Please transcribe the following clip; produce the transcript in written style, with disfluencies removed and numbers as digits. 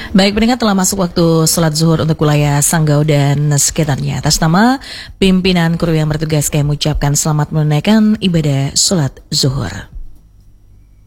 Baik, pendengar, telah masuk waktu sholat zuhur untuk wilayah Sanggau dan sekitarnya. Atas nama pimpinan kru yang bertugas, kami mengucapkan selamat menunaikan ibadah sholat zuhur.